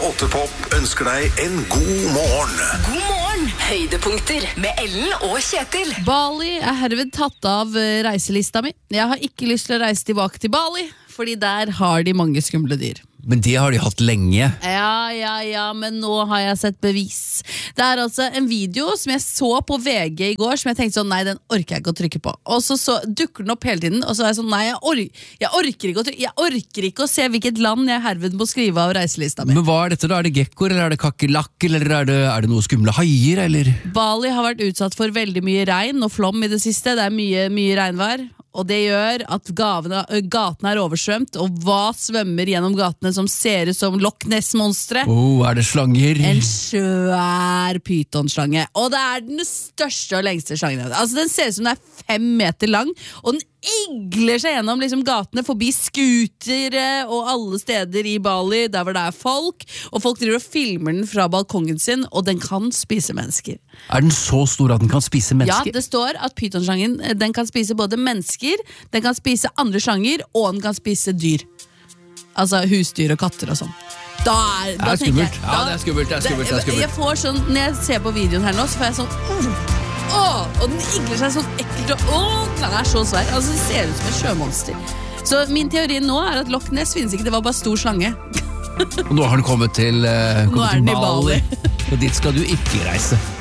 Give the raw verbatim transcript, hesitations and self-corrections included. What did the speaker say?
åtte Pop ønsker deg en god morgen. God morgen, høydepunkter med Ellen og Kjetil. Bali er herved tatt av reiselista mi. Jeg har ikke lyst til å reise tilbake til Bali, fordi der har de mange skumle dyr. Men det har de hatt lenge. Ja, ja, ja, men nå har jeg sett bevis. Det er altså en video som jeg så på V G i går, som jeg tenkte sånn, nei, den orker jeg ikke å trykke på. Og så, så dukker den opp hele tiden, og så er jeg sånn, nei, jeg, or jeg, orker ikke å trykke, jeg orker ikke å se hvilket land jeg herved må skrive av reiselista mi. Men hva er dette da? Er det gekkoer, eller er det kakerlakk, eller er det, er det noe skumle haier, eller? Bali har vært utsatt for veldig mye regn og flom i det siste. Det er mye, mye regnvær. Og det gjør at gavene, gatene er oversvømt, og hva svømmer gjennom gatene som ser ut som Loch Ness-monstre? Oh, er det slanger? En svær pythonslange. Og det er den største og lengste slangen. Altså, den ser ut som den er fem meter lang, og den igler seg gjennom liksom, gatene, forbi skutere og alle steder i Bali, der hvor det er folk. Og folk driver og filmer den fra balkongen sin, og den kan spise mennesker. Er den så stor at den kan spise mennesker? Ja, det står at pythonslangen den kan spise både mennesker, den kan spise andre slanger, og den kan spise dyr. Altså husdyr og katter og sånn. Da er, da det er tenker jeg, skummelt. Ja, det er skummelt, det er skummelt, det er skummelt. Jeg får sånn, når jeg ser på videoen her nå, så får jeg sånn åh, og den igler seg sånn ekkelt, og åh, den er så svær. Altså, det ser ut som et sjømonster. Så min teori nå er at Loch Ness finnes ikke, det var bare stor slange. Og nå har den kommet til, uh, kommet Nå er til den i Bali. Bali. Og dit skal du ikke reise.